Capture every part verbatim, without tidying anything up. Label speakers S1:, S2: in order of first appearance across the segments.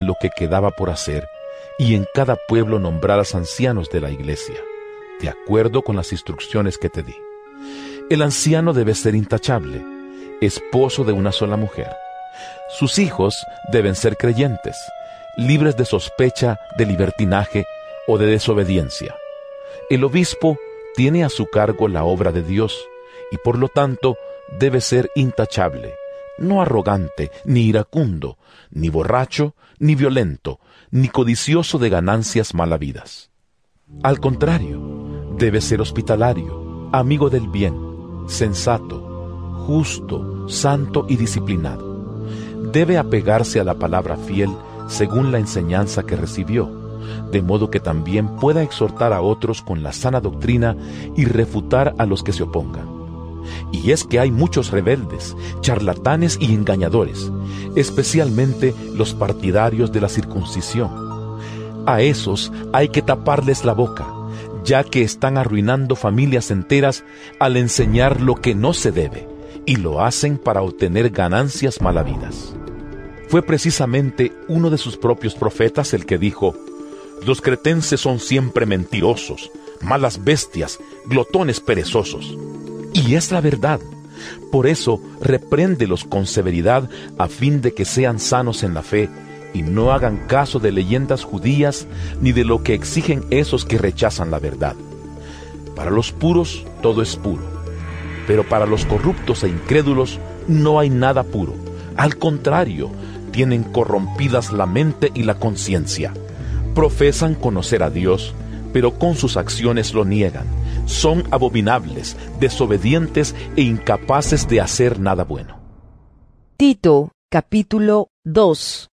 S1: lo que quedaba por hacer, y en cada pueblo nombrarás ancianos de la iglesia, de acuerdo con las instrucciones que te di. El anciano debe ser intachable, esposo de una sola mujer. Sus hijos deben ser creyentes, libres de sospecha de libertinaje o de desobediencia. El obispo tiene a su cargo la obra de Dios y por lo tanto debe ser intachable, no arrogante, ni iracundo, ni borracho, ni violento, ni codicioso de ganancias malavidas. Al contrario, debe ser hospitalario, amigo del bien, sensato, justo, santo y disciplinado. Debe apegarse a la palabra fiel según la enseñanza que recibió, de modo que también pueda exhortar a otros con la sana doctrina y refutar a los que se opongan. Y es que hay muchos rebeldes, charlatanes y engañadores, especialmente los partidarios de la circuncisión. A esos hay que taparles la boca, ya que están arruinando familias enteras al enseñar lo que no se debe, y lo hacen para obtener ganancias malavidas. Fue precisamente uno de sus propios profetas el que dijo: «Los cretenses son siempre mentirosos, malas bestias, glotones perezosos». Y es la verdad. Por eso, repréndelos con severidad a fin de que sean sanos en la fe y no hagan caso de leyendas judías ni de lo que exigen esos que rechazan la verdad. Para los puros todo es puro, pero para los corruptos e incrédulos no hay nada puro. Al contrario, tienen corrompidas la mente y la conciencia. Profesan conocer a Dios, pero con sus acciones lo niegan. Son abominables, desobedientes e incapaces de hacer nada bueno.
S2: Tito, capítulo dos.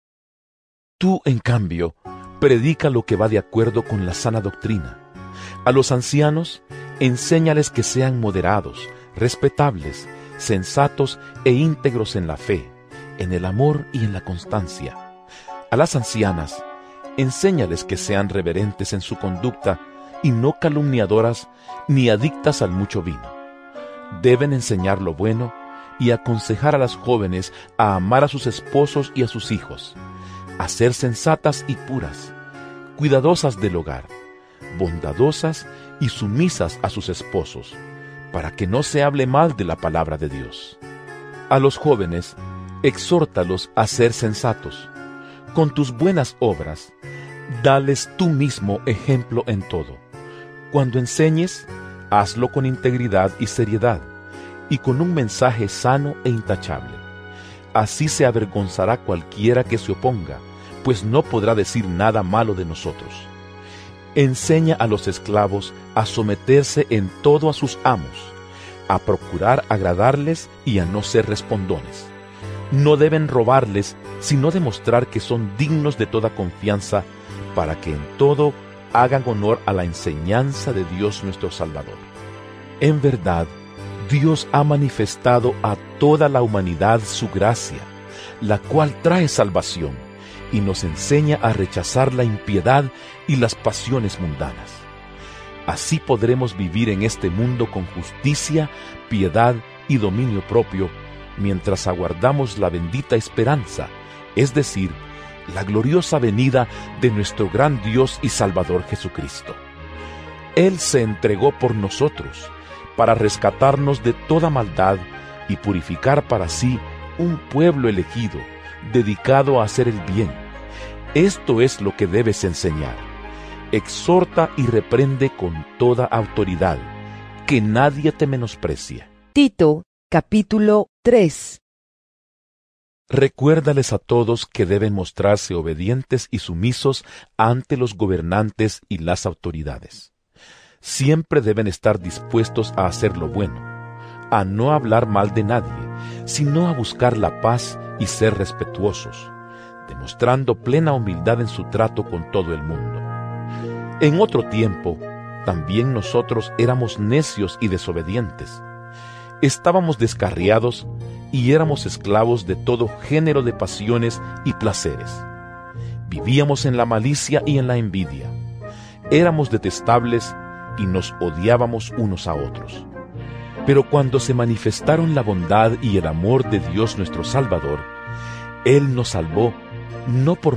S1: Tú, en cambio, predica lo que va de acuerdo con la sana doctrina. A los ancianos, enséñales que sean moderados, respetables, sensatos e íntegros en la fe, en el amor y en la constancia. A las ancianas, enséñales que sean reverentes en su conducta y no calumniadoras ni adictas al mucho vino. Deben enseñar lo bueno y aconsejar a las jóvenes a amar a sus esposos y a sus hijos, a ser sensatas y puras, cuidadosas del hogar, bondadosas y sumisas a sus esposos, para que no se hable mal de la palabra de Dios. A los jóvenes, exhórtalos a ser sensatos. Con tus buenas obras, dales tú mismo ejemplo en todo. Cuando enseñes, hazlo con integridad y seriedad, y con un mensaje sano e intachable. Así se avergonzará cualquiera que se oponga, pues no podrá decir nada malo de nosotros. Enseña a los esclavos a someterse en todo a sus amos, a procurar agradarles y a no ser respondones. No deben robarles, sino demostrar que son dignos de toda confianza, para que en todo hagan honor a la enseñanza de Dios nuestro Salvador. En verdad, Dios ha manifestado a toda la humanidad su gracia, la cual trae salvación, y nos enseña a rechazar la impiedad y las pasiones mundanas. Así podremos vivir en este mundo con justicia, piedad y dominio propio, mientras aguardamos la bendita esperanza, es decir, la gloriosa venida de nuestro gran Dios y Salvador Jesucristo. Él se entregó por nosotros, para rescatarnos de toda maldad y purificar para sí un pueblo elegido, dedicado a hacer el bien. Esto es lo que debes enseñar. Exhorta y reprende con toda autoridad, que nadie te menosprecie.
S2: Tito, capítulo tres.
S1: Recuérdales a todos que deben mostrarse obedientes y sumisos ante los gobernantes y las autoridades. Siempre deben estar dispuestos a hacer lo bueno, a no hablar mal de nadie, sino a buscar la paz y ser respetuosos, demostrando plena humildad en su trato con todo el mundo. En otro tiempo, también nosotros éramos necios y desobedientes. Estábamos descarriados y éramos esclavos de todo género de pasiones y placeres. Vivíamos en la malicia y en la envidia. Éramos detestables y nos odiábamos unos a otros. Pero cuando se manifestaron la bondad y el amor de Dios nuestro Salvador, Él nos salvó no por